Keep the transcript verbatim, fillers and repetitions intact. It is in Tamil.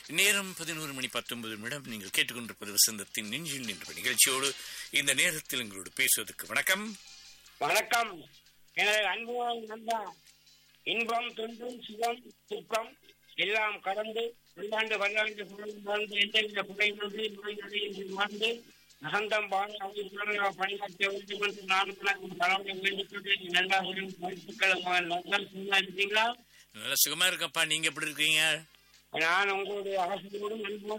நேரம் பதினோரு மணி பத்தொன்பது நிமிடம். நீங்கள் கேட்டுக்கொண்டிருப்பது வசந்தத்தின் நெஞ்சில் நின்ற நிகழ்ச்சியோடு இந்த நேரத்தில் எங்களோடு பேசுவதற்கு வணக்கம். வணக்கம். எனது அன்பு நண்பா, இன்பம் துன்பம் சுகம் துக்கம் எல்லாம் கடந்து பல்லாண்டு பல்லாண்டு வாழ்ந்து எந்தவித குறையின்றி நோய் நொடியின்றி வாழ்ந்து நகந்தம் பாட அவை பணியாற்ற வேண்டும் என்று நான் கடவுளை வேண்டிக் கொண்டு நல்லா வாழ்த்துக்கள். நல்லா சும்மா இருக்கீங்களா? நல்லா சுகமா இருக்கப்பா. நீங்க எப்படி இருக்கீங்க? நான் உங்களுடைய அரசோடு நண்போடு